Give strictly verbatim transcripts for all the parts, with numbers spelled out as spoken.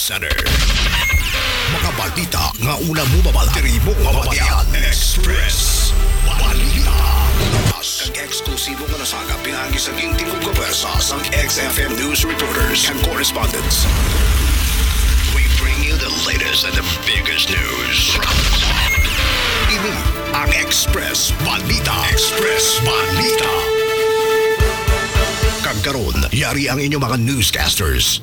Center. Mga balita nga una mo mabala. Diri mo mabatian. Express Balita. Ang eksklusibo nga nasaga pinagi sa ginting kong kapersa sa X F M News reporters and correspondents. We bring you the latest and the biggest news. Ini ang Express Balita. Express Balita. Kagkaroon, yari ang inyong mga newscasters.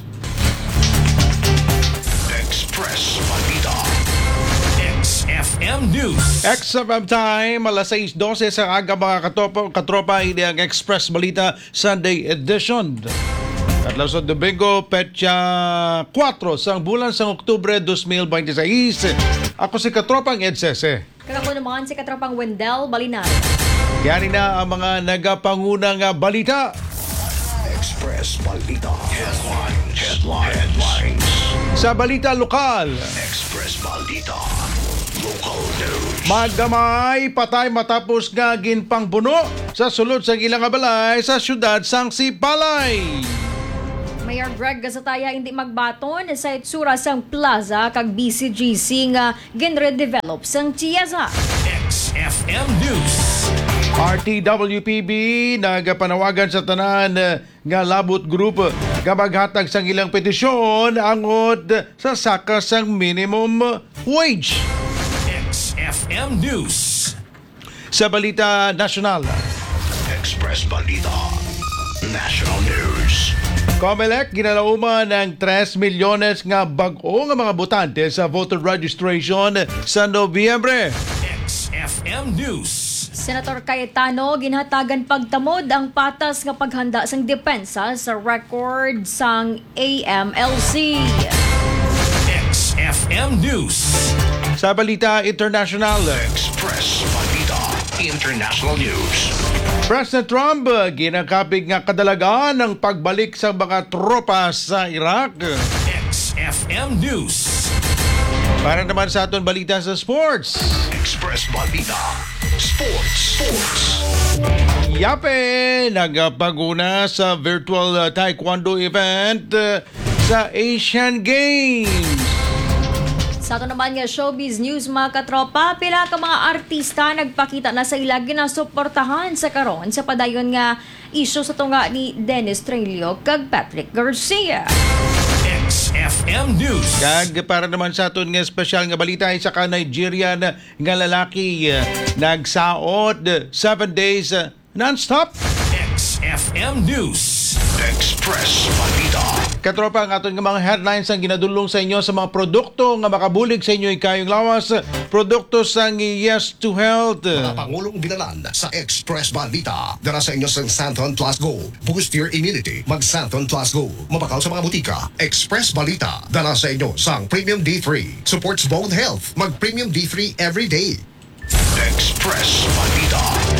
Express Balita. X F M News. X F M time, alas sais dose sa aga mga katropa, katropa, hindi ang Express Balita Sunday Edition. Katlaw sa Domingo, petsa four sa bulan sa Oktubre twenty twenty-six. Ako si Katropang Ed Sese. Kako naman si Katropang Wendell Balinar. Yari na ang mga nagapangunang balita. Express Balita. Headlines. Headlines. Headlines. Sa balita lokal, Express Balita. Local news. magdamay patay matapos nga ginpangbuno sa sulod sa ilang balay sa syudad sang Sipalay. Mayor Greg Gasataya hindi magbaton sa itsura sang plaza kag B C G C nga ginredevelop sang Chiesa. X F M News. R T W P B nagapanawagan sa tanan nga labot group nga maghatag sang ilang petisyon angod sa saka sang minimum wage. X F M News. Sa balita nasyonal, Express Balita. National News. COMELEC ginalauman ng tres milyones nga bag-o nga mga botante sa voter registration sa Nobyembre. X F M News. Senator Cayetano ginhatagan pagtamod ang patas nga paghanda sang depensa sa record sang A M L C. X F M News. Sa balita international, Express Balita. International News. President Trump ginakapig nga kadalagaan ng pagbalik sa mga tropa sa Iraq. X F M News. Para naman sa aton balita sa sports, Express Balita. Sports. Sports. Yape nagapaguna sa virtual uh, taekwondo event uh, sa Asian Games. Sa ato naman nga showbiz news mga katropa, pila ka mga artista nagpakita na sa ila ginasuportahan sa karon sa padayon nga isyu sa tunga ni Dennis Trillo kag Patrick Garcia. X F M News. Kag para naman sa aton nga special nga balita isa ka Nigerian nga lalaki uh, nagsaot seven days uh, non-stop. X F M News. Express Balita. Katropa, ang aton nga mga headlines ang ginadulong sa inyo sa mga produkto nga makabulig sa inyo ikayong lawas. Produkto sang Yes to Health. Mga Pangulong binalan sa Express Balita. Dara sa inyo sa Santon Plus Go. Boost your immunity. Mag Santon Plus Go. Mabakaw sa mga butika. Express Balita. Dara sa inyo sang Premium D three. Supports bone health. Mag Premium D three every day. Express Balita.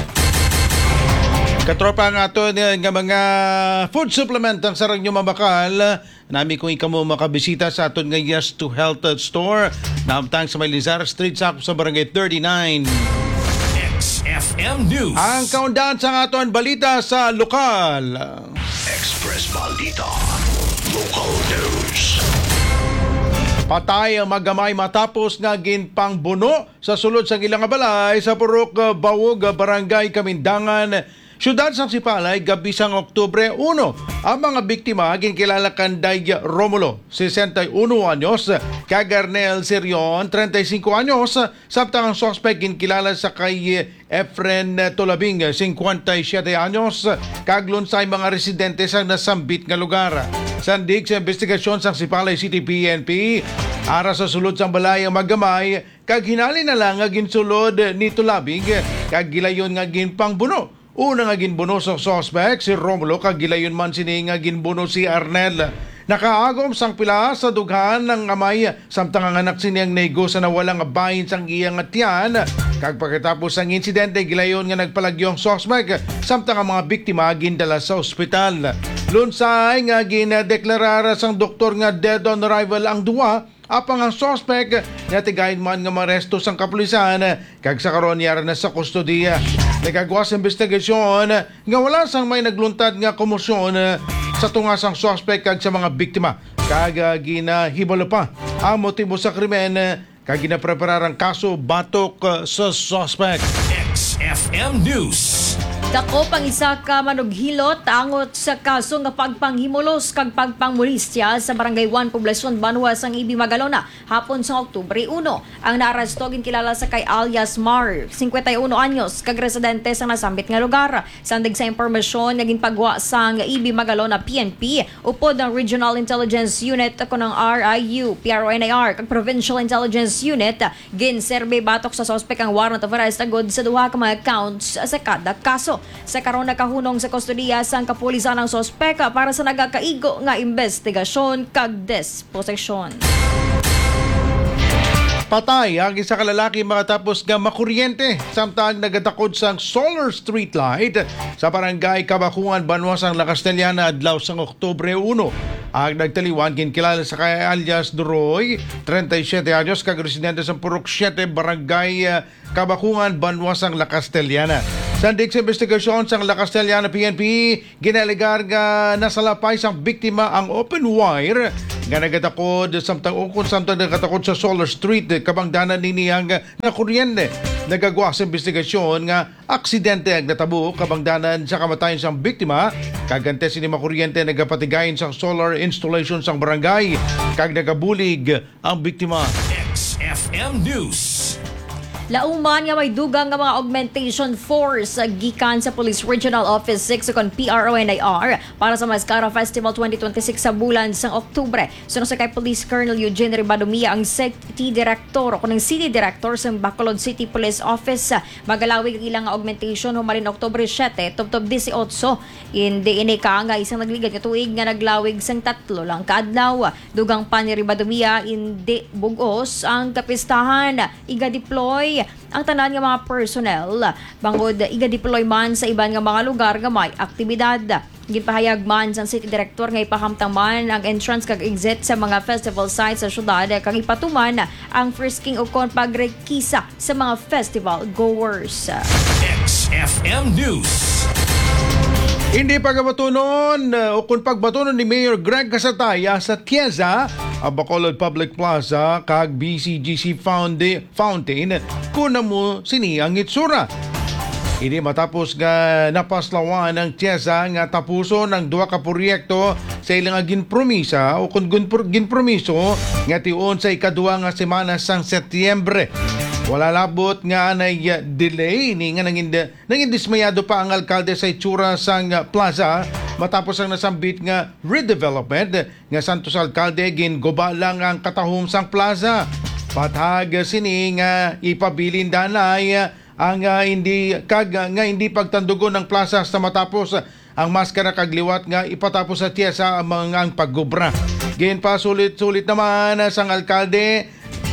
Katropa nga ato nga mga food supplement ang sarang nyo mabakal. Nami kung ikaw mo makabisita sa aton nga Yes to Health store. Naamtang sa Maylizar Street sa sa Barangay thirty-nine. X F M News. Ang countdown sa aton balita sa lokal. Express Balita. Local news. Patay ang magamay matapos nga ginpangbuno sa sulod sa ilang balay sa Purok Bawog, Barangay Kamindangan, Siyudad sang Sipalay, gabi sang Oktubre one. Ang mga biktima ginkilala kanday Romulo, sesenta y uno anyos, Cagarnel Sirion, treinta y cinco anyos, samtang ang suspect ginkilala sa kay Efren Tolabing, cincuenta y siete anyos, kaglunsay mga residente sa nasambit nga lugar. Sandig sa investigasyon sang Sipalay City P N P, ara sa sulod sang balay ang magamay, kag hinali na lang nga ginsulod ni Tolabing, kag gilayon nga ginpangbuno. Una nga ginbuno sa suspect si Romulo, kag gilayon man sini nga ginbuno si Arnel. Nakaagom sang pila sa dughan ng amay samtang ang anak siniyang nego sa nawalang bahin sang iyang tiyan. Kag pagkatapos ang insidente, gilayon nga nagpalagyong suspect samtang ang mga biktima gindala sa ospital. Lunsay nga ginadeklarara sang doktor nga dead on arrival ang duwa. Apang ang suspect nga tigayin man nga maresto sang kapulisan kag sa karon yara na sa kustodiya. Nagagawa sa investigasyon nga wala sang may nagluntad nga komosyon sa tunga sang suspect kag sa mga biktima. Kag uh, ginahibalo pa ang motibo sa krimen uh, kag ginapreparar ang kaso batok uh, sa suspect. X F M News. Dako pang isa ka manughilot angot sa kaso nga pagpanghimulos kag pagpangmolestya sa Barangay one Poblacion Banwas ang Ibi Magalona hapon sa Oktubre uno. Ang naaresto ginkilala sa kay alias Mar, fifty-one anyos, kag residente sa nasambit nga lugar. Sandig sa impormasyon nga ginpagwa sang Ibi Magalona P N P upod ang Regional Intelligence Unit ako ng R I U, P R O N A R kag Provincial Intelligence Unit ginserbe batok sa suspect ang warrant of arrest agod sa duha ka mga counts sa kada kaso. Sa karon nakahunong sa kustodiya sang kapulisan ang sospek para sa nagakaigo nga investigasyon kag disposisyon. Patay ang isa ka lalaki makatapos nga makuryente samtang nagatakod sang solar street light sa barangay Kabakungan, Banwas ang La Castellana adlaw sang Oktubre uno. Ang nagtaliwan kinkilala sa kay alias Duroy, thirty-seven anyos, kag residente sa Purok seven, barangay uh, Kabakungan, Banwas ang La Castellana. Sandig sa investigasyon sa La Castellana P N P, ginaligar nga nasalapay sang biktima ang open wire nga nagatakod samtang ukon samtang nagatakod sa Solar Street kabangdanan niniyang nga kuryente. Nagagawa sa investigasyon nga aksidente ang natabo kabangdanan sa kamatayon sang biktima kagante sini makuryente nagapatigayin sang solar installation sang barangay kag nagabulig ang biktima. X F M News. Lauman nga may dugang nga mga augmentation force uh, gikan sa Police Regional Office six kon P R O N A R para sa Mascara Festival twenty twenty-six sa bulan sang Oktubre. Sunod sa kay Police Colonel Eugene Ribadumia ang City Director o ng City Director sa Bacolod City Police Office. Magalawig ang ilang augmentation humalin Oktubre seven tubtob eighteen. Hindi ini ka nga isang nagligad nga tuig nga naglawig sang tatlo lang kaadlaw. Dugang pa ni Ribadumia hindi bugos ang kapistahan. Iga-deploy ang tanan nga mga personnel bangod iga-deploy man sa iban nga mga lugar nga may aktibidad. Ginpahayag man sa City Director nga ipahamtang man ang entrance kag exit sa mga festival sites sa syudad kag ipatuman ang frisking o kon pagrekisa sa mga festival goers. X F M News. Hindi pagabatunon uh, o kung pagbatunon ni Mayor Greg Casataya sa Tiesa, ang Bacolod Public Plaza kag B C G C Fountain, Fountain kuna mo sini ang itsura. Ini matapos nga napaslawan ng Tiesa nga tapuso ng duha ka proyekto sa ilang ginpromisa o kung ginpromiso nga tiun sa ikaduha nga semana sang Setyembre. Wala labot nga na delay ni nga nangin, nangin dismayado pa ang alkalde sa itsura sang plaza matapos ang nasambit nga redevelopment nga Santos Alkalde ginguba lang ang katahom sang plaza. Patag sini nga ipabilin danay ang uh, hindi kag nga hindi pagtandugon ng plaza sa matapos ang maskara kag liwat nga ipatapos sa Tiesa ang mga ang paggubra. Gayon pa sulit-sulit naman sang alkalde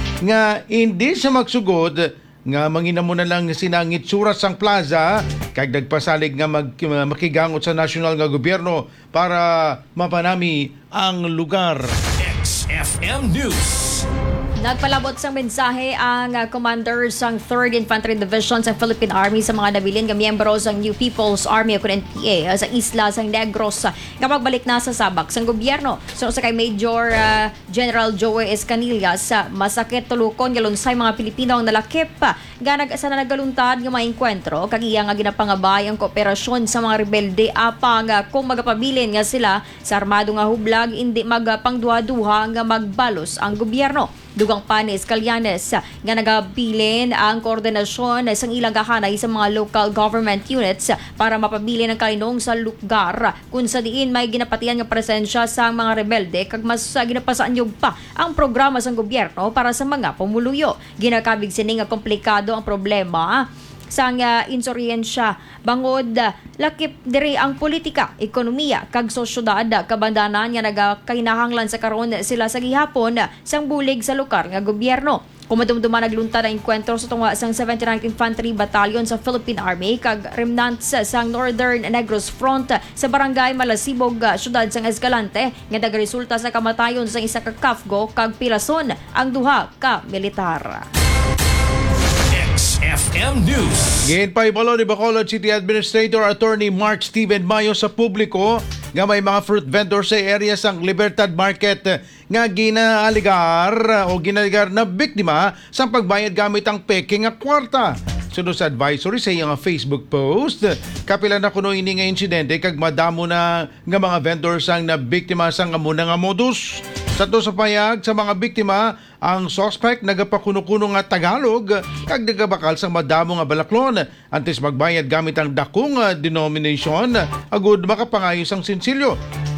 nga hindi siya magsugod nga mangina mo na lang sinangit surat sang plaza kag nagpasalig nga mag, makigangot sa nasyonal nga gobyerno para mapanami ang lugar. X F M News. Nagpalabot sang mensahe ang uh, commander sang third Infantry Division sa Philippine Army sa mga nabilin nga miyembro sang New People's Army o N P A uh, sa isla sang Negros uh, kapag balik na sa sabak sang gobyerno. So sa kay Major uh, General Joey Escanillas sa uh, masakit tulukon nga lunsay mga Pilipino ang nalakip uh, nga nag sa nagaluntad nga maengkwentro kag iya nga ginapangabay ang kooperasyon sa mga rebelde apang uh, kung magapabilin nga sila sa armado nga hublag hindi magpangduha-duha nga magbalos ang gobyerno. Dugang pa ni Escalianes nga nagabilin ang koordinasyon sa ilang kahanay sa mga local government units para mapabilin ang kalinong sa lugar kung sa diin may ginapatian nga presensya sa mga rebelde kag mas ginapasaanyog pa ang programa sa gobyerno para sa mga pumuluyo. Ginakabig sini nga komplikado ang problema sang uh, insuryensya bangod uh, lakip diri ang politika, ekonomiya kag sosyedad kabandanan nga nagakainahanglan sa karon sila sa gihapon uh, sang bulig sa lokal nga gobyerno. Kumadumduma nagluntad ang enkwentro sa tunga sang seventy-ninth Infantry Battalion sa Philippine Army kag remnants sang Northern Negros Front sa barangay Malasibog, syudad sang Escalante nga nagresulta sa kamatayon sa isa ka Kafgo kag pilason ang duha ka militar. X F M News. Ginpaibalo ni Bacolod City Administrator Attorney Mark Steven Mayo sa publiko nga may mga fruit vendors sa area sang Libertad Market nga ginaaligar o ginaligar na biktima sa pagbayad gamit ang peke nga kwarta. Sunod sa advisory sa iyang Facebook post, kapila na kuno ini nga insidente kag madamo na nga mga vendors ang nabiktima sa ngamuna nga modus. Sa to sa payag sa mga biktima, ang suspect nagapakuno-kuno nga Tagalog kag nagabakal sa madamo nga balaklon antes magbayad gamit ang dakong nga denomination agud makapangayos ang sinsilyo.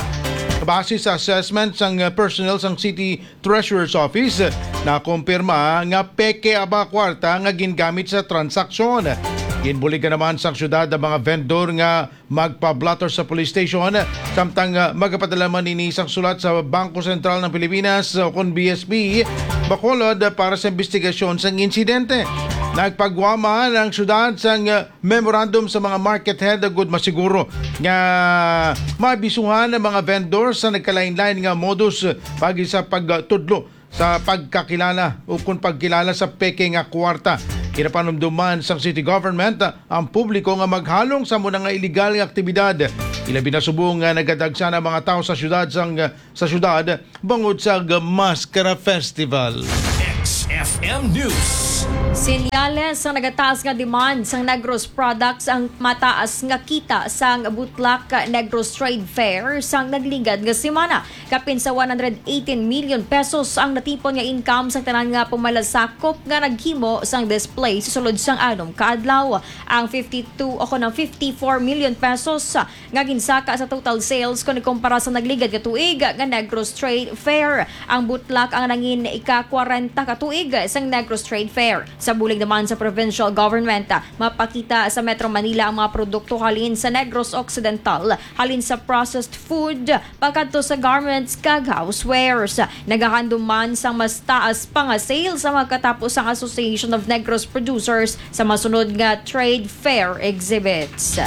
Base sa assessment sang personnel sang City Treasurer's Office, na kumpirma nga peke aba kwarta nga gingamit sa transaksyon. Ginbuligan naman sa syudad ang mga vendor nga magpa-blotter sa police station samtang uh, magapadala man ini isang sulat sa Bangko Sentral ng Pilipinas o kon B S P Bacolod para sa investigasyon sa insidente. Nagpagwama ng syudad sa uh, memorandum sa mga market head agud masiguro nga mabisuhan ng mga vendors sa nagkalain-lain nga modus pagi sa pagtudlo sa pagkakilala o kung pagkilala sa peke nga kwarta. Kinapanumduman sa city government ang publiko nga maghalong sa muna nga iligal nga aktibidad. Ilabi na subong nga nagadagsa na mga tao sa syudad sang sa syudad bangod sa Mascara Festival. X F M News. Sinyales sa nagataas nga demand sang Negros products ang mataas nga kita sang Butlak Negros Trade Fair sang nagligad nga semana. Kapin sa one hundred eighteen million pesos ang natipon nga income sang tanan nga pumalasakop nga naghimo sang display sa sulod sang anom kaadlaw. Ang fifty-two o kunang fifty-four million pesos nga ginsaka sa total sales kung ikumpara sa nagligad nga tuig nga Negros Trade Fair. Ang Butlak ang nangin ika-forty ka tuig sang Negros Trade Fair. Sa bulig naman sa provincial government, mapakita sa Metro Manila ang mga produkto halin sa Negros Occidental, halin sa processed food, pagkadto sa garments kag housewares. Nagahandom man sang mas taas pa nga sales sa mga katapos ang Association of Negros Producers sa masunod nga trade fair exhibits.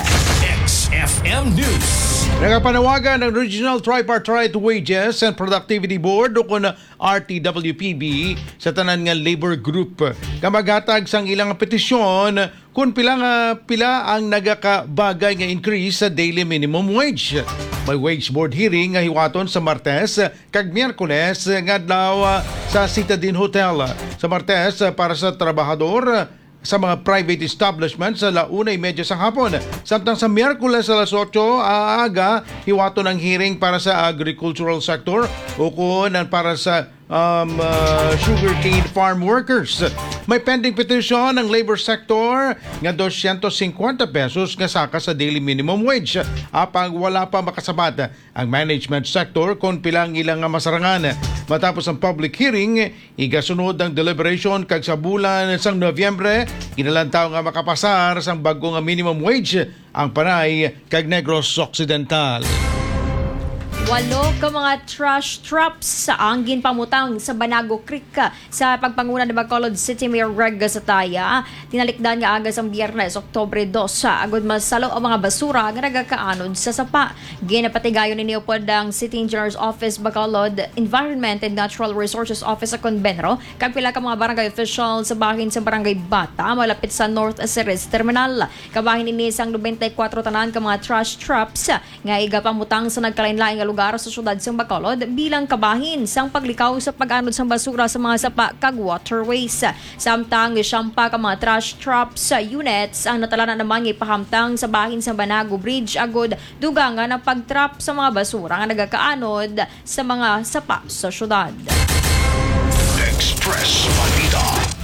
X F M News. Nagapanawagan ng Regional Tripartite Wages and Productivity Board o kun R T W P B sa tanan nga labor group. Kamaghatag sang ilang petisyon kung pila nga pila ang nagakabagay nga increase sa daily minimum wage. May wage board hearing nga hiwaton sa Martes kag Miyerkules nga adlaw sa Citadine Hotel. Sa Martes para sa trabahador sa mga private establishments sa launa medya sa hapon. Samtang sa Miyerkules alas otso aaga, hiwato ng hearing para sa agricultural sector o kung para sa um, uh, sugarcane farm workers. May pending petition ng labor sector nga two hundred fifty pesos nga saka sa daily minimum wage. Apang wala pa makasabat ang management sector kung pilang ilang nga masarangan. Matapos ang public hearing, igasunod ang deliberation kag sa bulan sang Nobyembre, kinalantaw nga makapasar sang bago nga minimum wage ang Panay kag Negros Occidental. Walo ka mga trash traps sa angin pamutang sa Banago Creek sa pagpanguna ni Bacolod City Mayor Greg Gasataya. Tinalikdan nga agas ang Biyernes, Oktubre two agud masalo ang mga basura nga nagakaanod sa sapa. Ginapatigayon ni Neopod ang City Engineer's Office Bacolod Environment and Natural Resources Office sa Conbenro kag pila ka mga barangay officials sa bahin sa Barangay Bata malapit sa North Ceres Terminal. Kabahin ini sang ninety-four tanan ka mga trash traps nga igapamutang sa nagkalain-laing nga lugar sa syudad sa Bacolod bilang kabahin sang paglikaw sa pag-anod sa basura sa mga sapa kag waterways. Samtang isyampa ka mga trash traps sa units ang natalanan naman ipahamtang sa bahin sa Banago Bridge agud dugangan ang pagtrap sa mga basura nga nagakaanod sa mga sapa sa syudad. Express Balita.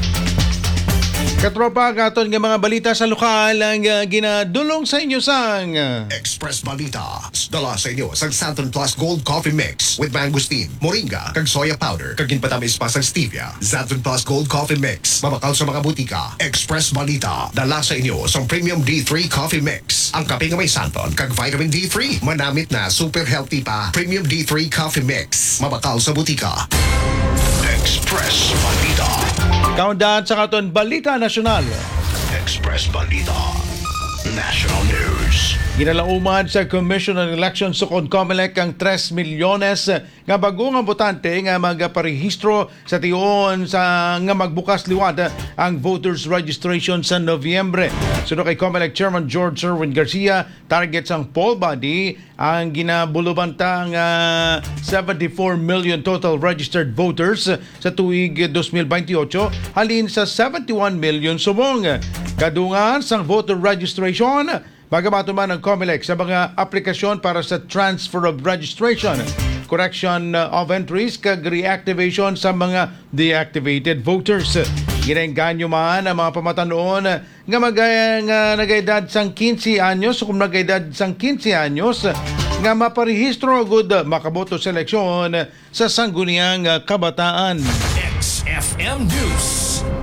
Katropa, katon nga mga balita sa lokal ang uh, ginadulong sa inyo sang uh, Express Balita. Dala sa inyo sang Santon Plus Gold Coffee Mix with mangosteen, moringa, kag soya powder, kag ginpatamis pa sang stevia. Santon Plus Gold Coffee Mix. Mamakal sa mga butika. Express Balita. Dala sa inyo sang Premium D three Coffee Mix. Ang kape nga may Santon kag vitamin D three. Manamit na super healthy pa. Premium D three Coffee Mix. Mamakal sa butika. Express Balita. countdown sa katon balita nasyonal. Express Balita. National News. Ginalauman sa Commission on Elections sa Concomelec ang tres milyones nga bago nga botante nga magaparehistro sa tion sa nga magbukas liwat ang voters registration sa Nobyembre. Sunod kay COMELEC Chairman George Erwin Garcia, target sang poll body ang ginabulubantang uh, seventy-four million total registered voters sa tuig twenty twenty-eight halin sa seventy-one million sumong. Kadungan sang voter registration, bagamat man ang COMELEC sa mga aplikasyon para sa transfer of registration, correction of entries kag reactivation sa mga deactivated voters. Ginengganyo man ang mga pamatanon nga magaya nga nagaedad sang fifteen anyos o kung nagaedad sang fifteen anyos nga maparehistro agud makaboto sa eleksyon sa sangguniang kabataan. X F M News.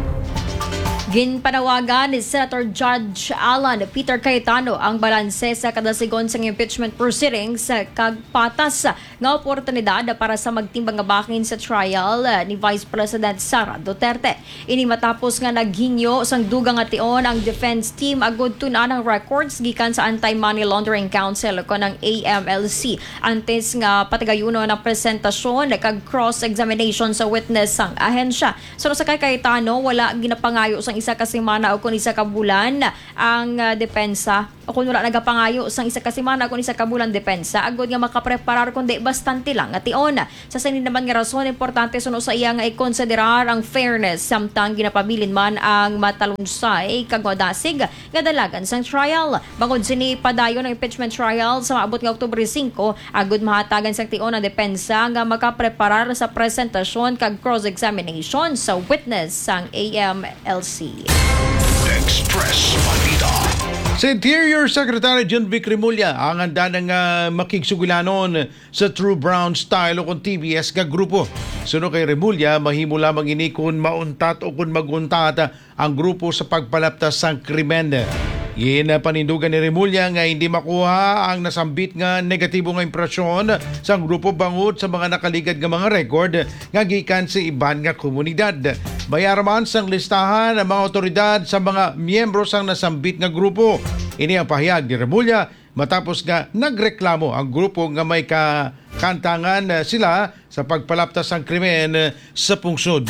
Ginpanawagan ni Senator Judge Alan Peter Cayetano ang balanse sa kadasigon sang impeachment proceedings sa kagpatas nga oportunidad para sa magtimbang nga bahin sa trial ni Vice President Sara Duterte. Ini matapos nga naghinyo sang dugang nga tion ang defense team agud tun-an ang records gikan sa Anti-Money Laundering Council o ng A M L C antes nga patigayuno ng presentasyon kag cross-examination sa witness sang ahensya. So sa kay Cayetano, wala ginapangayo sang isa ka semana o kung isa ka bulan ang uh, depensa o kung wala nagapangayo sang isa ka semana o kung isa ka bulan depensa agud nga makapreparar kundi bastante lang at iyon sa sanin naman nga rason importante suno sa iya nga i-konsiderar ang fairness samtang ginapabilin man ang matalunsay kag dasig nga dalagan sang trial. Bangod sini padayon ang impeachment trial sa maabot nga Oktubre five agud mahatagan sang tion ang depensa nga makapreparar sa presentasyon kag cross-examination sa witness sang A M L C. Express Balita. Sa Interior Secretary John Vic Remulla ang handa ng uh, makigsugulanon sa True Brown Style o kung T B S ka grupo. Suno kay Remulla, mahimo lamang ini kung mauntat o kung maguntat ang grupo sa pagpalaptas sang krimen. Yin panindugan ni Remulla nga hindi makuha ang nasambit nga negatibo nga impresyon sa grupo bangod sa mga nakaligad nga mga record nga gikan sa iban nga komunidad. Bayaraman sang listahan ang mga otoridad sa mga miyembro sang nasambit nga grupo. Ini ang pahayag ni Remulla matapos nga nagreklamo ang grupo nga may kakantangan sila sa pagpalaptas ng krimen sa pungsod.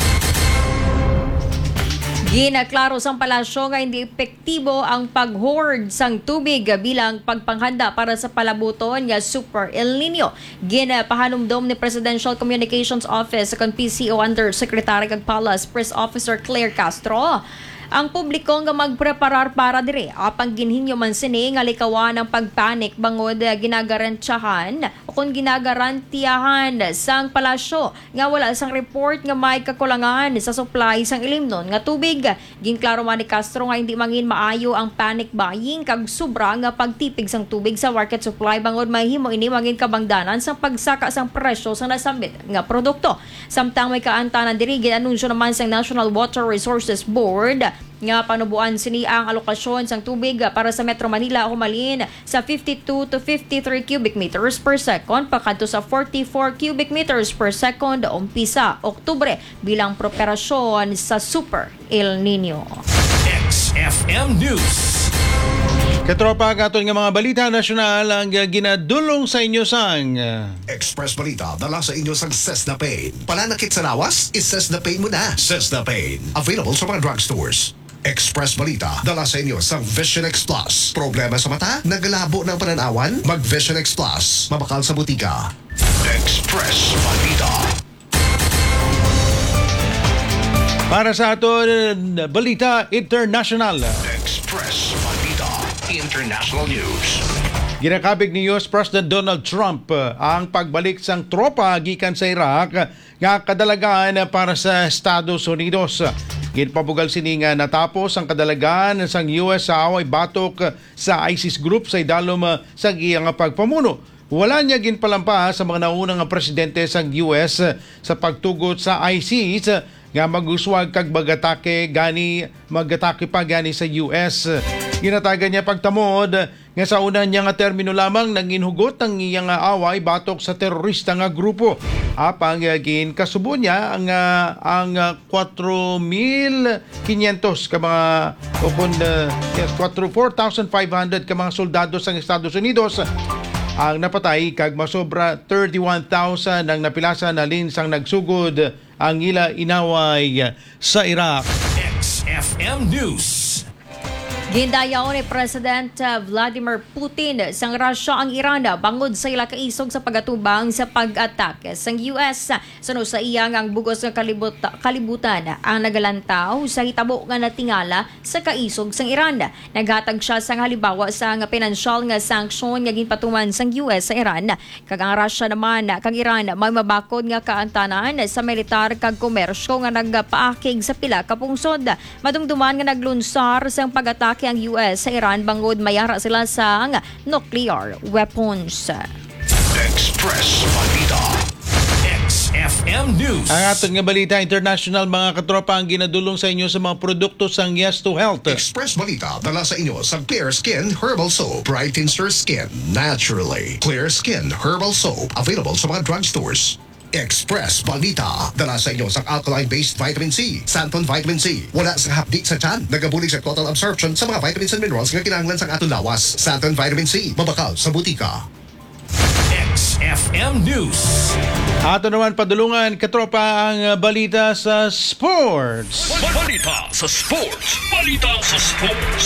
Ginaklaro sang palasyo nga hindi epektibo ang pag-hoard sang tubig bilang pagpanghanda para sa palabuton nga Super El Nino. Ginapahanumdom ni Presidential Communications Office sa P C O Undersecretary kag Palace Press Officer Claire Castro. Ang publiko nga magpreparar para dire apang ginhinyo man sini nga likawan ang pagpanik bangod ginagarantyahan o kung ginagarantiyahan sang palasyo nga wala sang report nga may kakulangan sa supply sang ilimnon nga tubig. Ginklaro man ni Castro nga hindi mangin maayo ang panic buying kag sobra nga pagtipig sang tubig sa market supply bangod mahimo ini mangin kabangdanan sang pagsaka sang presyo sang nasambit nga produkto. Samtang may kaantanan diri ginanunsyo naman sang National Water Resources Board nga panubuan sini ang alokasyon sang tubig para sa Metro Manila humalin sa fifty-two to fifty-three cubic meters per second pakadto sa forty-four cubic meters per second umpisa Oktubre bilang preparasyon sa Super El Nino. X F M News. Katropa katon nga mga balita nasyonal ang ginadulong sa inyo sang Express Balita dala sa inyo sa Cessna Pain. Pananakit sa lawas? Is-Cessna Pain mo na. Cessna Pain. Available sa mga drugstores. Express Balita dala sa inyo sa Vision X Plus. Problema sa mata? Nagalabo ng pananawan? Mag Vision X Plus. Mabakal sa butika. Express Balita. para sa aton balita international. Express Balita. International News. Ginakabig ni U S President Donald Trump uh, ang pagbalik sang tropa gikan sa Iraq nga kadalagan para sa Estados Unidos. Ginpabugal sini nga natapos ang kadalagan sang U S sa away batok sa ISIS group sa idalom uh, sa iyang pagpamuno. Wala niya ginpalampa sa mga naunang presidente sang U S uh, sa pagtugot sa ISIS uh, nga maguswag kag magatake gani magatake pa gani sa U S. Ginatagan niya pagtamod nga sa una niya nga termino lamang nanginhugot ang iyang away batok sa terorista nga grupo. Apang gin kasubo niya ang uh, ang uh, four thousand five hundred ka mga o kun uh, yes, four thousand five hundred ka mga soldado sa Estados Unidos ang napatay kag masobra thirty-one thousand ang napilasa na linsang nagsugod ang ila inaway sa Iraq. X F M News. Gindayaw ni President uh, Vladimir Putin sang Russia ang Iran bangod sa ila kaisog sa pagatubang sa pag-atake sang U S. Suno sa iyang ang bugos nga kalibuta, kalibutan ang nagalantaw sa hitabo nga natingala sa kaisog sang Iran. Naghatag siya sang halimbawa sa nga pinansyal nga sanction nga ginpatuman sang U S sa Iran. Kag ang Russia naman kag Iran may mabakod nga kaantanan sa militar kag komersyo nga nagpaakig sa pila ka pungsod. Madumduman nga naglunsar sang pag-atake ang U S sa Iran bangod mayara sila sa nuclear weapons. Express Balita. X F M News. Ang aton nga balita international, mga katropa, ang ginadulong sa inyo sa mga produkto sang Yes to Health. Express Balita dala sa inyo sa Clear Skin Herbal Soap. Brightens your skin naturally. Clear Skin Herbal Soap. Available sa mga drugstores. Express Balita dala sa inyo sa alkaline-based vitamin C, Santon Vitamin C. Wala sa hapdi sa tiyan. Nagabulig sa total absorption sa mga vitamins and minerals nga kinahanglan sa aton lawas. Santon Vitamin C. Mabakal sa butika. X F M News. Ato naman padulungan, katropa, ang balita sa sports. Balita sa sports. Balita sa sports.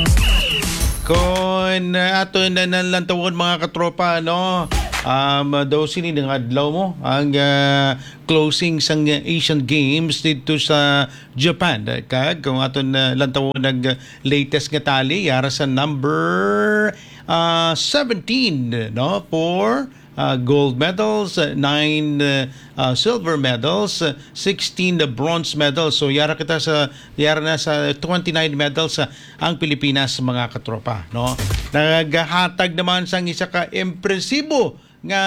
Kung ato na nalantawon, mga katropa, no? Um, daw sini ng adlaw mo ang uh, closing sang Asian Games dito sa Japan. Kag kung aton uh, lantawon nag latest nga tali yara sa number uh, seventeen, no, for uh, gold medals, nine uh, uh, silver medals, sixteen uh, bronze medals. So yara kita sa yara na sa twenty-nine medals uh, ang Pilipinas, mga katropa, no. Naghatag naman sang isa ka impresibo nga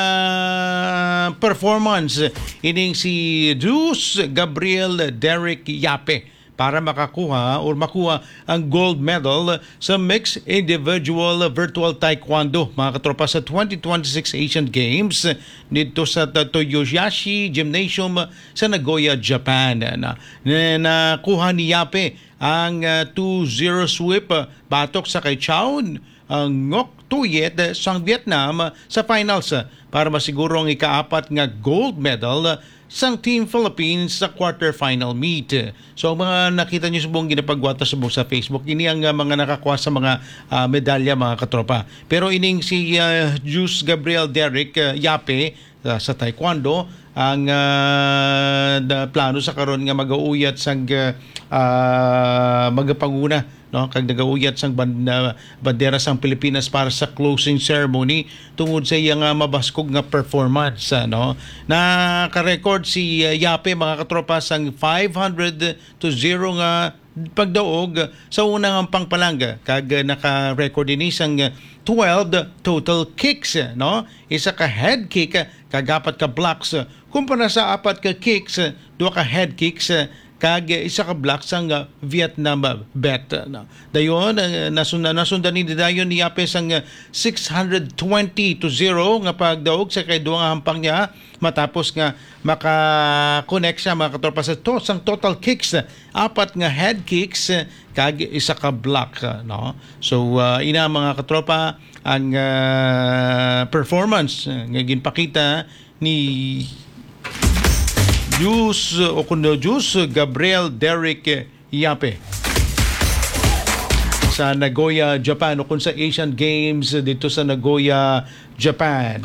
performance ining si Jus Gabriel Derek Yape para makakuha or makuha ang gold medal sa mixed individual virtual taekwondo, mga katropa, sa twenty twenty-six Asian Games dito sa Toyoyashi Gymnasium sa Nagoya, Japan. Na, nakuha ni Yape ang uh, two zero sweep uh, batok sa kay Chaun ang Ngoc Tuyet sang Vietnam sa finals para masiguro ang ikaapat nga gold medal sang Team Philippines sa quarterfinal meet. So ang mga nakita niyo subong ginapagwata subong sa Facebook, ini ang uh, mga nakakuha sa mga uh, medalya, mga katropa. Pero ining si uh, Jus Gabriel Derek uh, Yape uh, sa taekwondo ang uh, plano sa karon nga mag-uuyat sang uh, uh, magapanguna, no, kag nagauyat sang band, bandera sang Pilipinas para sa closing ceremony tungod sa iyang uh, mabaskog nga performance, uh, no. Naka-record si uh, Yape, mga katropa, sang five hundred to zero nga pagdaog sa unang pangpalanga, kag uh, naka-record din isang uh, twelve total kicks, no. Isa ka head kick, kag apat ka blocks, kumpara sa apat ka kicks, duha ka head kicks, kag isa ka block sang uh, Vietnam uh, bet. No. Dayon uh, nasunda nasundan ni dayon ni Yape sang uh, six hundred twenty to zero nga pagdaog sa kay duha nga hampang niya matapos nga maka-connect siya, mga katropa, sa to, sang total kicks, apat nga head kicks kag isa ka block, no. So uh, ina, mga katropa, ang uh, performance uh, nga ginpakita ni Jus o kuno Jus Gabriel Derek Yape sa Nagoya, Japan, o kung sa Asian Games dito sa Nagoya, Japan.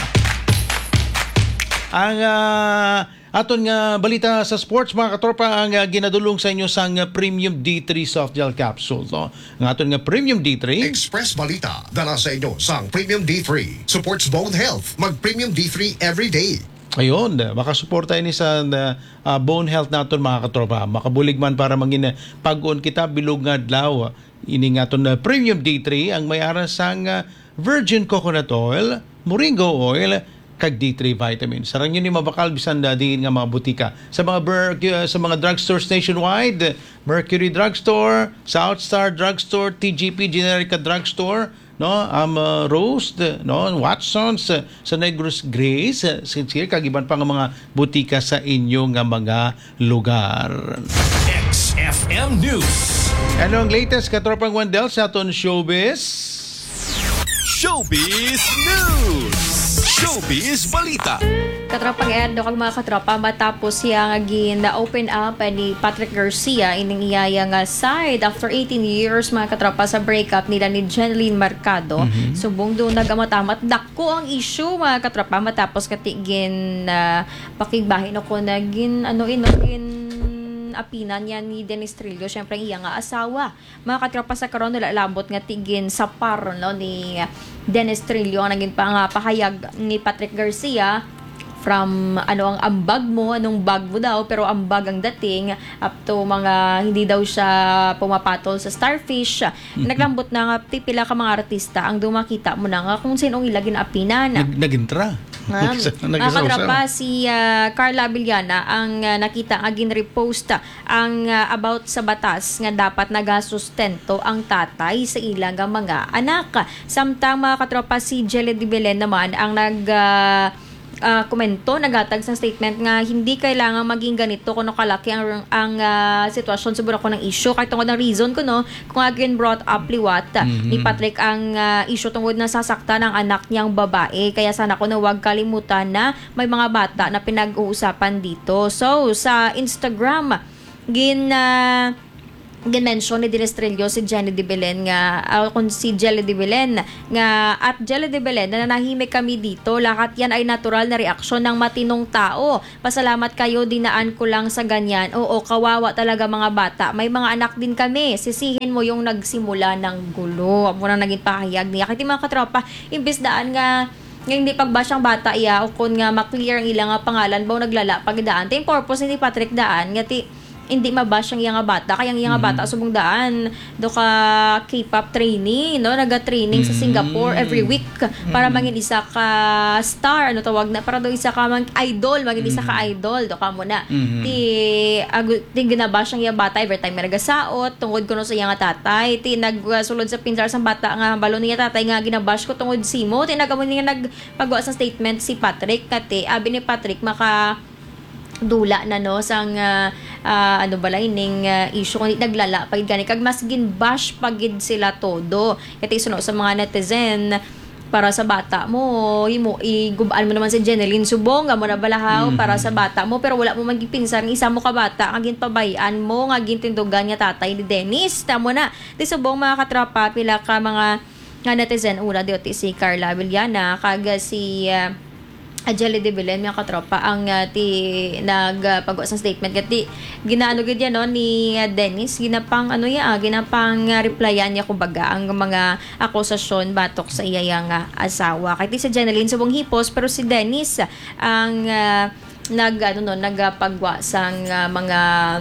Ang uh, aton nga balita sa sports, mga katropa, ang uh, ginadulong sa inyo sang uh, Premium D three Soft Gel Capsule, no? Ang aton nga Premium D three Express Balita dala sa inyo sang Premium D three. Supports bone health. Mag Premium D three every day. Ayun, makasuporta ini sa uh, bone health naton, mga katropa. Makabulig man para mangin pag-on kita bilog nga adlaw. Ini nga ton uh, Premium D three ang may aras sang uh, virgin coconut oil, moringa oil, kag D three vitamins. Sarang yun ni mabakal bisan na diin nga mga butika. Sa mga ber- uh, sa mga drugstores nationwide, Mercury Drugstore, Southstar Drugstore, T G P Generica Drugstore, no, um, uh, Roast, no, Watsons, uh, sa Negros Grace, uh, sincere, kag iban pa nga mga butika sa inyo nga mga lugar. X F M News. Ano ang latest, katropang Wendell, sa aton showbiz? Showbiz News! Showbiz Balita! Katropang Erdo kag mga katropa matapos siya nga gin na open up ni Patrick Garcia ining iyaya nga side after eighteen years mga katropa sa breakup nila ni Jeneline Mercado. Mm-hmm. Subong do nagamatamat dako ang issue mga katropa matapos kati gin uh, pakigbahin ako na gin ano ino gin apinan niya ni Dennis Trillo, syempre iya nga asawa. Mga katropa sa karon nalalabot nga tigin sa par no ni Dennis Trillo ang naging pang pahayag ni Patrick Garcia from ano ang ambag mo, anong bag mo daw, pero ambag ang dating up to mga hindi daw siya pumapatol sa Starfish. Mm-hmm. Naglambot na nga pipila ka mga artista ang dumakita mo na nga kung sinong ilagin apinan. Nag nagintra. Ma'am, nakatrapa si uh, Carla Villana ang uh, nakita nga gin-repost ang uh, about sa batas nga dapat nagasustento ang tatay sa ilang mga anak. Samtang mga katropa si Jelly de Belen naman ang nag uh, Uh, komento, nagatag sa statement nga hindi kailangan maging ganito kung kalaki ang, ang uh, sitwasyon siguro ko ng issue kahit tungod ng reason ko no kung agin brought up liwat mm-hmm. ni Patrick ang uh, issue tungod na sasakta ng anak niyang babae kaya sana ko na huwag kalimutan na may mga bata na pinag-uusapan dito. So sa Instagram gin uh, Gin-mention ni Dennis Trillo si Jenny de Belen nga uh, kung si Jelly de Belen nga at Jelly de Belen na nanahimik kami dito lahat yan ay natural na reaksyon ng matinong tao. Pasalamat kayo, dinaan ko lang sa ganyan. Oo, kawawa talaga mga bata, may mga anak din kami, sisihin mo yung nagsimula ng gulo. Amo nang naging pahayag niya kaya mga katropa imbes daan nga nga hindi pagbash ang bata iya o kung nga maklear ang ilang nga pangalan baw naglala pagdaan tin purpose ni Patrick daan nga ti hindi mabash ang iyang bata kaya ang iyang mm-hmm. bata subong daan do ka K-pop training no naga-training mm-hmm. sa Singapore every week para mm-hmm. maging isa ka star ano tawag na para do isa ka mang idol maging isa ka idol do ka mo na mm-hmm. ti ag ti ginabash ang iyang bata every time may nagasaot tungod kuno sa iyang tatay ti nagsulod sa pinsar sa bata nga balo niya tatay nga ginabash ko tungod simo ti nagamo niya nagpagawa sa statement si Patrick kati abi ni Patrick maka dula na no sang uh, uh, ano ba ining uh, issue kung naglala pagid gani kag mas ginbash pagid sila todo kati suno sa mga netizen para sa bata mo imo igubaan mo naman si Jeneline subong nga mo na balahaw mm-hmm. para sa bata mo pero wala mo man gipinsan isa mo ka bata ang ginpabayan mo nga gintindugan niya tatay ni Dennis tamo na di subong mga katrapa pila ka mga nga netizen una di si Carla Villana kag si uh, Jelly de Belen mga katropa ang uh, ti nagpagawa uh, sa statement kati ginaano gid yan no ni uh, Dennis ginapang ano ya uh, ginapang uh, replyan niya kumbaga ang mga akusasyon batok sa iyang uh, asawa kay ti si Jeneline subong hipos pero si Dennis uh, ang uh, nag ano no nagpagwa sang uh, mga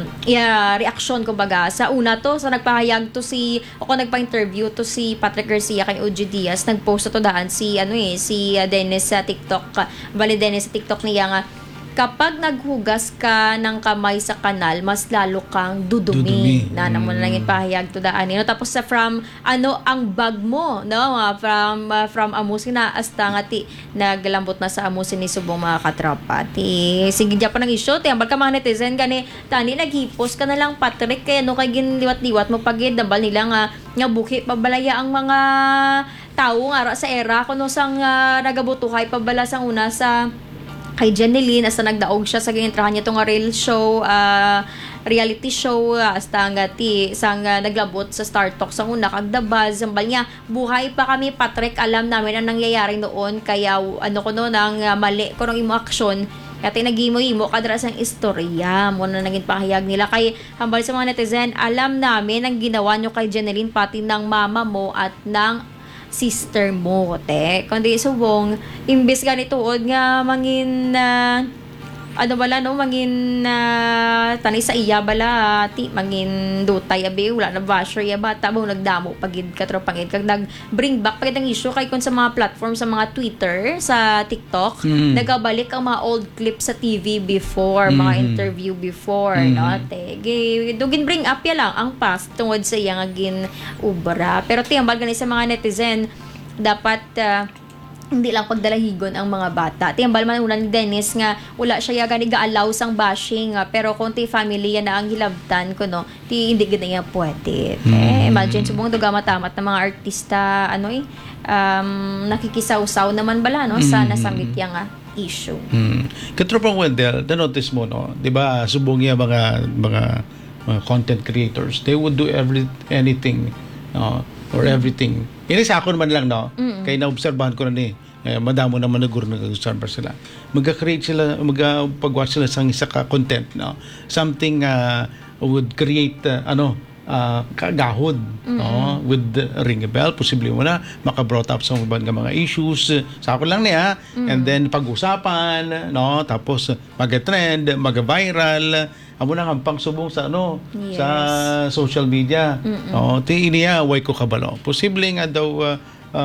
yeah, reaksyon kumbaga sa una to sa nagpahayag to si ako nagpa-interview to si Patrick Garcia kay O G Diaz nagpost to daan si ano eh si uh, Dennis sa TikTok uh, bali Dennis sa TikTok niya nga kapag naghugas ka ng kamay sa kanal, mas lalo kang dudumi. dudumi. Na naman mm. lang ipahayag to daan. No? Tapos sa from, ano, ang bag mo, no? Uh, from, uh, from amusin na, hasta nga ti, naglambot na sa amusin ni subong mga katropa. Ti, sige dyan pa ng issue, ti, ambal ka mga netizen, gani, tani, naghipos ka na lang, Patrick, kaya no, kay ginliwat-liwat mo pagid, dabal nila nga, nga buki, pabalaya ang mga tao nga sa era, kuno sang uh, nagabutuhay, pabala sang una sa kay Jeneline hasta nagdaog siya sa gintrahan niya tong real show uh, reality show uh, hasta nga ti sang uh, naglabot sa Star Talk sa una kag The Buzz sambal niya buhay pa kami Patrick alam namin ang nangyayari noon kaya ano ko no nang uh, mali ko nang imo aksyon kaya nagimo-imo kadra sang istorya mo na naging pahayag nila kay hambal sa mga netizen alam namin ang ginawa nyo kay Jeneline pati ng mama mo at ng sister mo, te. Kundi subong, imbis ganito, nga mangin na, uh, ano bala, no, mangin na, uh, tanay sa iya bala, ti, mangin dutay, abi, wala na basher, iya bata, mo nagdamo, pagid katropangid, kag nag-bring back, pagid ang issue, kay kung sa mga platform, sa mga Twitter, sa TikTok, mm-hmm. nagabalik ang mga old clips sa T V before, mm-hmm. mga interview before, mm-hmm. no, te. Dugin bring up ya lang, ang past, tungod sa iya nga gin ubra. Pero ti, ang bagay sa mga netizen, dapat, uh, hindi lang pagdalahigon ang mga bata. Tiyambal man una ni Dennis nga wala siya gani ga-allow sang bashing uh, pero kung ti family yan na ang hilabtan ko no, ti hindi gid niya pwede. Mm. Eh, imagine subong duga matamat ng mga artista ano eh um, nakikisaw-saw naman bala no sa nasamit yang nga issue. Hmm. Katropang Wendell, na-notice mo, no? Di ba, subong niya mga, mga, mga content creators, they would do every, anything, no? Or everything. Ini sa ako naman lang, no? Mm-mm. Kaya naobserbahan ko na ni, eh, madamo naman naguro nag-observe sila. Mag-create sila, mag-pag-watch sila sa isa ka content, no? Something uh, would create, uh, ano, uh, kagahod, no? With the ring a bell, posible mo na maka-brought up sa mga mga issues sa ako lang niya, and then pag-usapan, no? Tapos mag-trend, mag-viral, amo na ang pangsubong sa ano, Yes. sa social media. No? Ti iniya way ko kabalo. Posible nga daw uh,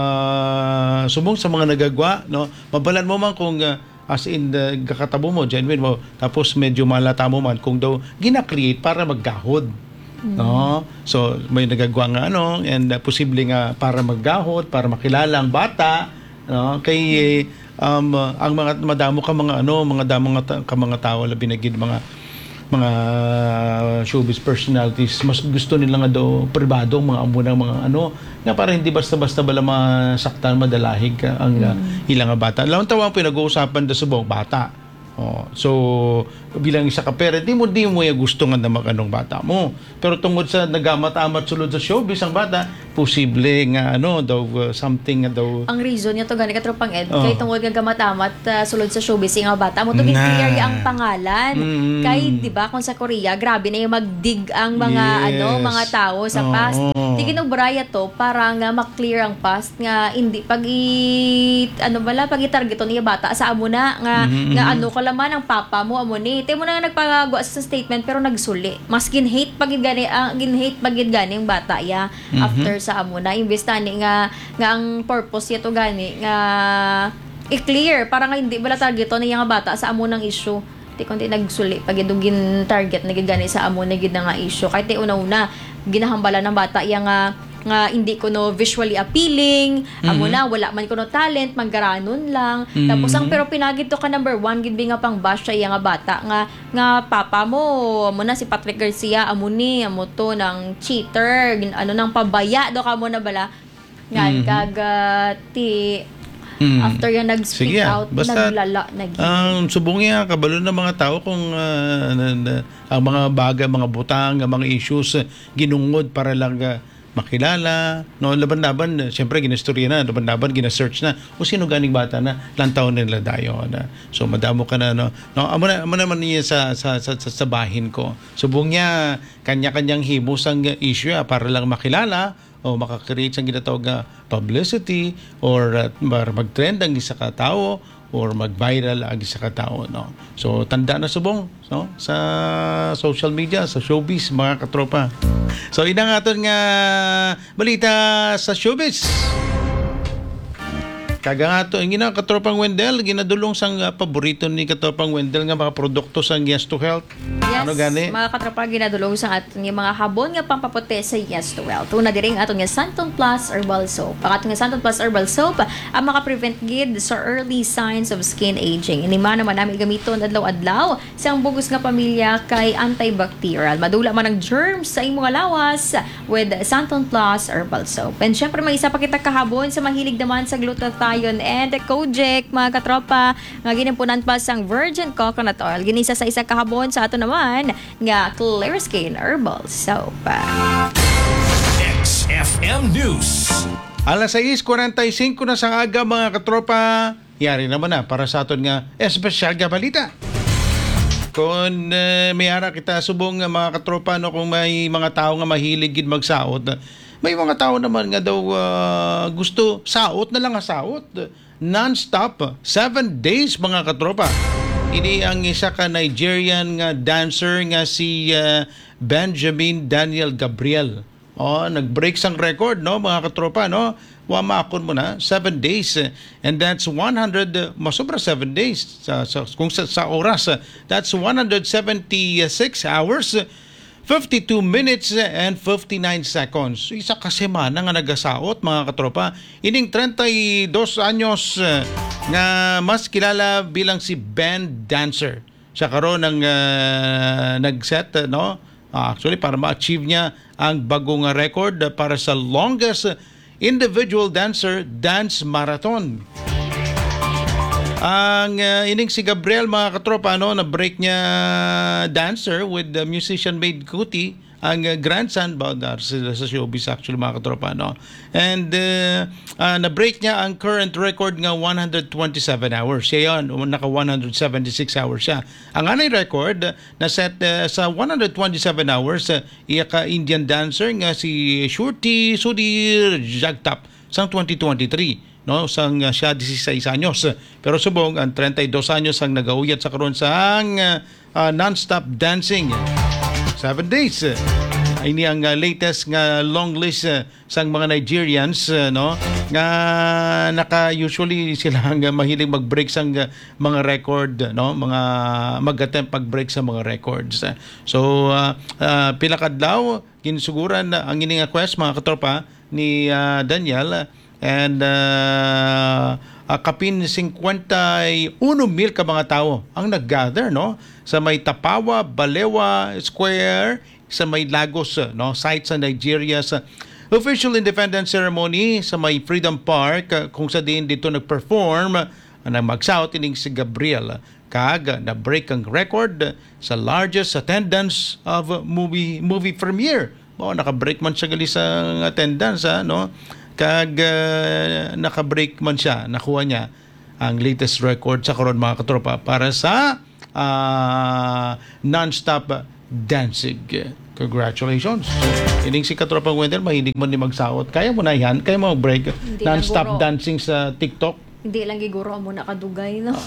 uh, subong sa mga nagagwa, no? Mabalan mo man kung uh, as in the kakatabo mo, genuine mo, tapos medyo malata mo man kung daw gina-create para maggahod. No? So may nagagawa nga ano, and uh, posible nga para maggahod, para makilala ang bata, no? Kay um, uh, ang mga madamo ka mga ano, mga damo nga ka mga tao labi na gid mga mga showbiz personalities, mas gusto nila nga daw pribado mga amo ng mga ano nga para hindi basta-basta bala masaktan madalahig ka ang uh, ilang nga bata. Lawan tawa ang pinag-uusapan da subong bata. Oh, so bilang isa ka parent, di mo di mo ya gusto nga na mag-anong bata mo. Pero tungod sa nagamat-amat sulod sa showbiz ang bata, posible nga ano daw uh, something nga daw Ang reason niya to gani katropang Ed, Oh. kay tungod nga gamatamat uh, sulod sa showbiz nga bata mo to Na. clear ang pangalan. Mm. Kay di ba kung sa Korea, grabe na yung magdig ang mga Yes. ano, mga tao sa Oo. past. Di ginubraya to para nga mak-clear ang past nga hindi pag i ano bala pag i-targeton niya bata sa amo na nga Mhm, nga mhm. ano ka laman ang papa mo amo ni. Tay mo na nga nagpagwa sa statement pero nagsuli. Mas gin-hate pag gani ang gin-hate pag gani ang bata ya Mhm. after sa amo na imbes tani nga nga ang purpose yato gani nga i-clear para nga hindi bala targeton niya nga bata sa amo ng issue. Di kundi nagsuli pag idugin target na gid gani sa amo na gid na nga issue. Kahit ti una-una ginahambala ng bata iya nga nga hindi ko no visually appealing, amo na wala man ko no talent, manggaranon lang. Tapos ang pero pinagid to ka number one gid nga pang bash siya iya nga bata nga nga papa mo amo na si Patrick Garcia amo ni amo to ng cheater, gin- ano nang pabaya do ka mo na bala. Nga kagati Mm. after yan nag-speak Sige, ah. out, Basta, naglala, nag ang subong niya kabalo ng mga tao kung ah, na, na- ang mga baga, mga butang, ang mga issues uh, ginungod para lang ah, makilala, no, laban-laban, uh, siyempre ginistorya na, laban-laban gina-search na kung sino ganing bata na lantaw nila dayo na. So madamo ka na no. No, amo na amo naman niya sa sa sa, sa, sa bahin ko. Subong niya kanya-kanyang himos ang uh, issue ah, para lang makilala o makakreate ng ginatawag nga publicity or uh, mar- mag-trend ang isa ka tao or mag-viral ang isa ka tao, no? So tanda na subong, no? Sa social media, sa showbiz, mga katropa. So ina nga aton nga balita sa showbiz. Kaga nga to, ang ina katropang Wendell, ginadulong sang uh, paborito ni katropang Wendell nga mga produkto sang Yes to Health. Yes, Ano gani? mga katrapa ginadulong sa aton yung mga habon nga pampaputi sa Yes to Well. Tuna diring aton nga Santon Plus Herbal Soap. Ang aton nga Santon Plus Herbal Soap ang maka-prevent gid sa early signs of skin aging. Inima naman namin gamiton adlaw-adlaw sa ang bugos nga pamilya kay antibacterial. Madula man ang germs sa imong lawas with Santon Plus Herbal Soap. And syempre may isa pa kita kahabon sa mahilig naman sa glutathione and Kojic, mga katropa, nga ginimpunan pa sang virgin coconut oil. Ginisa sa isa kahabon sa ato naman nga Clear Skin Herbal Soap. X F M News. Alas sais kuwarenta y singko na sa aga, mga katropa. Yari naman na para sa aton nga espesyal nga balita. Kung uh, may ara kita subong nga mga katropa, no, kung may mga tao nga mahilig gid magsaot, may mga tao naman nga daw uh, gusto saot na lang nga saot. Non-stop, seven days, mga katropa. Ini ang isa ka Nigerian nga dancer nga si uh, Benjamin Daniel Gabriel. Oh, nag-break sang record, no, mga katropa, no? Wamakon mo na, seven days. And that's one hundred, uh, masobra seven days. Sa, sa, kung sa, sa oras, uh, that's one hundred seventy-six hours, fifty-two minutes and fifty-nine seconds. Isa ka semana nga nagasaot, mga katropa. Ining thirty-dos anyos uh, nga mas kilala bilang si band dancer. Siya karon ang uh, nag-set, uh, no? Uh, actually, para ma-achieve niya ang bagong record uh, para sa longest Individual Dancer Dance Marathon. Ang uh, ining si Gabriel, mga katropa, no, na break niya dancer with the musician made Kuti, ang uh, grandson ba sila sa showbiz actually, mga katropa, no. And uh, uh, na break niya ang current record nga one hundred twenty-seven hours. Siya yun, naka one hundred seventy-six hours siya. Ang anay record uh, na set uh, sa one hundred twenty-seven hours, uh, iya ka Indian dancer nga si Shruti Sudhir Jagtap sang twenty twenty-three. No, sang uh, siya sixteen anyos, pero subong ang thirty-two anyos ang nagauyat sa karon sa uh, uh, non-stop dancing seven days. Ini ang uh, latest nga long list uh, sang mga Nigerians, uh, no, nga naka usually sila ang uh, mahilig mag-break sang uh, mga record, no, mga mag-attempt pag-break sa mga records. So uh, uh, pila kadlaw kinsuguran uh, ang ining quest, mga katropa, ni uh, Daniel. And uh, uh, kapin fifty-one mil ka mga tao ang nag-gather, no, sa may Tapawa, Balewa Square, sa may Lagos, no, site sa Nigeria, sa official independence ceremony sa may Freedom Park, uh, kung sa din dito nag-perform ang uh, mag-south ining si Gabriel kag na break ang record sa largest attendance of movie movie premiere. Mo naka-break man siya gali sa attendance, ha, no. Kag uh, naka-break man siya, nakuha niya ang latest record sa karon, mga katropa, para sa uh, non-stop dancing. Congratulations. Ining si Katropang Wendell, mahilig man ni magsaot. Kaya mo na yan? Kaya mo break non-stop dancing sa TikTok? Hindi lang giguro mo nakadugay, no?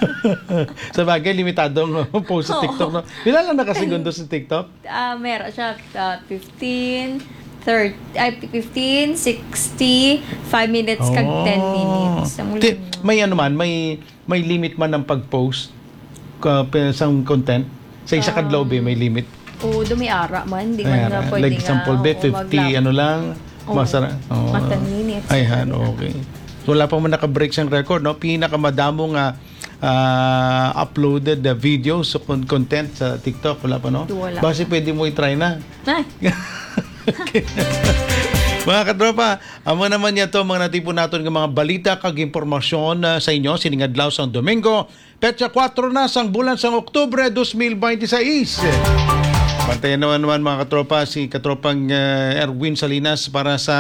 Sa bagay, limitadong post sa TikTok, no? Pila lang nakasegundo sa TikTok? Uh, meron siya uh, fifteen, thirty, ay, fifteen, sixty, five minutes kag ten minutes. T- may ano man, may may limit man ng pag-post uh, sa content. Sa isa uh, kadlaw ba may limit? Oo, dumi-ara man. Di man nga pwede like example ba, fifty ano lang, oh, masara. Oh. Mga ten minutes. Ayhan, okay. So wala pa man naka-break siyang record, no? Pinakamadamong uh, uh, uploaded uh, videos sa so content sa TikTok, wala pa, no? Wala. Basi pwede mo i-try na. Ay. Okay. Mga katropa, amo naman niya to mga natipon natin ng mga balita kag impormasyon uh, sa inyo siningadlaw sang Domingo, petsa four na sang bulan sang Oktubre twenty twenty-six. Pantayan naman naman, mga katropa, si katropang uh, Erwin Salinas para sa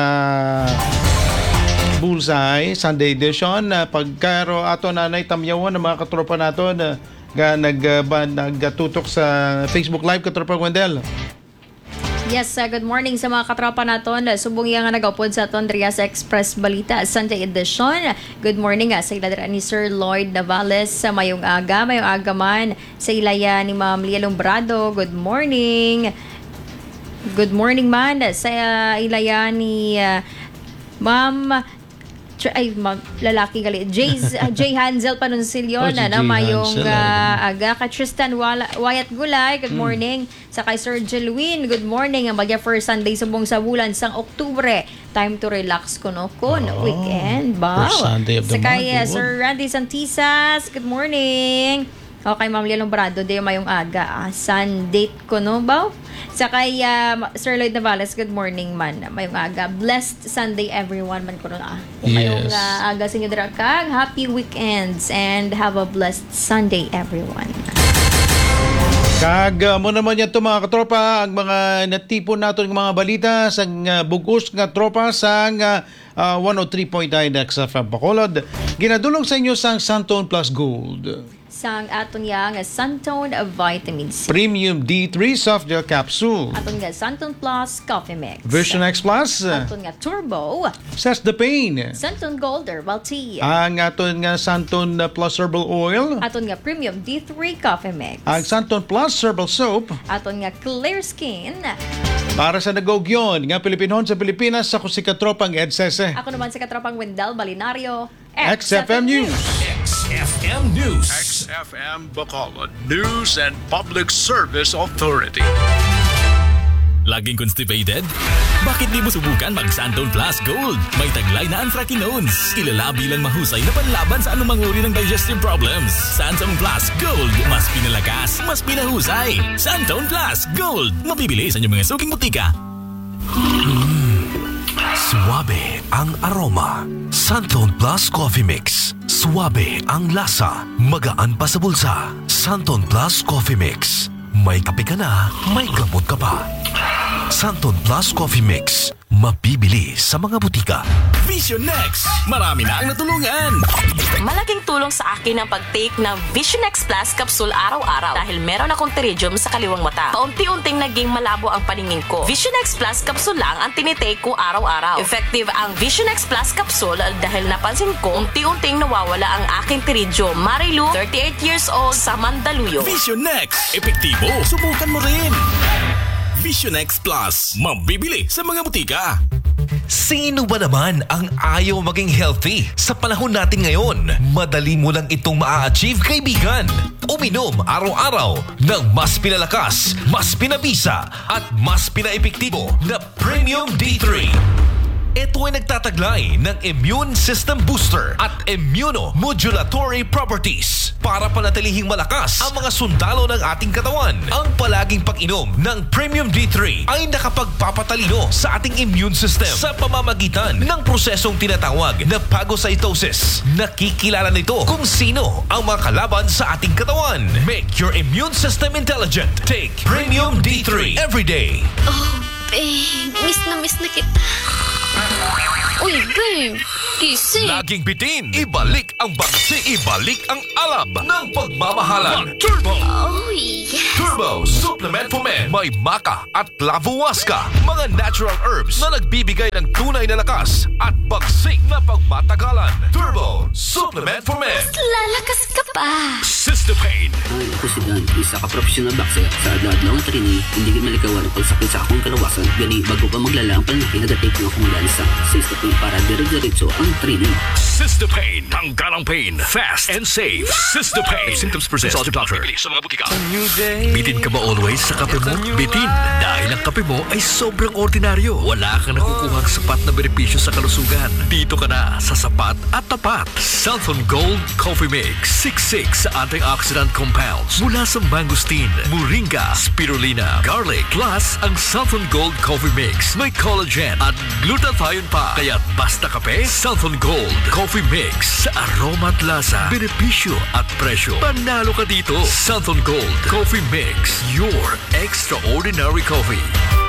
Bullseye Sunday edition. Uh, pagkaro ato nanay tamyawan ng mga katropa naton uh, ga nag uh, nagtutok sa Facebook Live, Katropang Wendell. Yes, uh, good morning sa mga katropa naton. Subong yang nga nagaupod sa aton Trias Express Balita Sunday edition. Good morning uh, sa iladra ni Sir Lloyd Navales sa mayong aga, mayong aga man sa ilaya ni Ma'am Lia Lombrado. Good morning. Good morning man sa uh, ilaya ni uh, Ma'am ay mag, lalaki gali Jay uh, Jay Hansel Panuncillo oh, si na mayong Hansel, uh, aga ka Tristan Wala, Wyatt Gulay. Good morning. Hmm. Sa kay Sir Jelwin, good morning. Ang bagya first Sunday subong sa bulan sang Oktubre. Time to relax kuno kun oh, weekend ba. First Sunday of the sa kay uh, month. Sir Randy Santisas, good morning. Okay, Ma'am Lia Lombrado, di mayong aga. Ah, sun date ko, no ba? Sa kay uh, Sir Lloyd Navales, good morning man. Mayong aga. Blessed Sunday everyone man ko na. Yes. Mayong uh, aga sa inyo drakag. Happy weekends and have a blessed Sunday everyone. Kag uh, mo naman yan ito, mga katropa, ang mga natipon natin ng mga balita sa uh, bugos nga tropa sa uh, uh, one oh three point nine X F M Bacolod. Ginadulong sa inyo sang Santone Plus Gold. Sang aton yang Santone Vitamins. Premium D three Soft Gel Capsule. Aton nga Santone Plus Coffee Mix. Vision X Plus. Aton nga Turbo. Says the Pain. Santone Gold Herbal Tea. Ang aton nga Santone Plus Herbal Oil. Aton nga Premium D three Coffee Mix. Ang Santone Plus Herbal Soap. Aton nga Clear Skin. Para sa nagogyon nga Pilipinhon sa Pilipinas, ako si Katropang Ed Sese. Ako naman si Katropang Wendell Balinario. X F M News. X F M News. X F M Bacolod News and Public Service Authority. Laging constipated? Bakit di mo subukan mag Santone Plus Gold? May taglay na anthracinones. Kilala bilang mahusay na panlaban sa anumang uri ng digestive problems. Santone Plus Gold. Mas pinalakas, mas pinahusay. Santone Plus Gold. Mabibili sa inyong mga suking butika. Suabe ang aroma. Santon Plus Coffee Mix. Suabe ang lasa. Magaan pa sa bulsa. Santon Plus Coffee Mix. May kape ka na, may gamot ka pa. Santon Plus Coffee Mix. Mabibili sa mga butika. Vision Next! Marami na ang natulungan! Malaking tulong sa akin ang pag-take ng Vision X Plus capsule araw-araw dahil meron akong pterygium sa kaliwang mata. Paunti-unting naging malabo ang paningin ko. Vision X Plus capsule lang ang tinitake ko araw-araw. Effective ang Vision X Plus capsule dahil napansin ko unti-unting nawawala ang aking pterygium. Marilu, thirty-eight years old, sa Mandaluyong. Vision Next! Epektibo! Subukan mo rin! Vision X Plus. Mabibili sa mga butika. Sino ba naman ang ayaw maging healthy? Sa panahon natin ngayon, madali mo lang itong maa-achieve, kaibigan. Uminom araw-araw ng mas pinalakas, mas pinabisa, at mas pinaepektibo na Premium D three. Ito ay nagtataglay ng immune system booster at immunomodulatory properties para panatilihing malakas ang mga sundalo ng ating katawan. Ang palaging pag-inom ng Premium D three ay nakapagpapatalino sa ating immune system sa pamamagitan ng prosesong tinatawag na phagocytosis. Nakikilala nito kung sino ang mga kalaban sa ating katawan. Make your immune system intelligent. Take Premium D three every day. Oh, babe. Miss na miss na kita. Uy, babe. Gising. Laging bitin, ibalik ang bagsi, ibalik ang alab ng pagmamahalan. Turbo! Oh, yes. Turbo Supplement for Men. May maka at lavuwaska, mga natural herbs na nagbibigay ng tunay na lakas at bagsik na pagmatagalan. Turbo Supplement for Men. Lalakas ka pa. Cystopain. Ay, ako si Dan, isa ka professional boxer sa adlaw-adlaw ng training, hindi ka malikawan ang pagsakit sa akong kalawasan. Gani, bago pa maglala ang panlaki, nagatake ng akong lansa. Sa istapin para dire-diretso ang training. Cystopain. Tanggal ang pain. Fast and safe. Cystopain. If symptoms persist, consult your doctor. Bibili sa mga butika. Bitin ka ba always sa kape mo? Bitin! Dahil ang kape mo ay sobrang ordinaryo. Wala kang nakukuhang sapat na benepisyo sa kalusugan. Dito ka na sa sapat at tapat. Southern Gold Coffee Mix. Siksik sa antioxidant compounds mula sa mangosteen, moringa, spirulina, garlic. Plus, ang Southern Gold Coffee Mix may collagen at glutathione pa. Kaya basta kape, Southern Gold Coffee Mix. Sa aroma at lasa, benepisyo at presyo. Panalo ka dito. Southern Gold Coffee Mix. Your extraordinary coffee.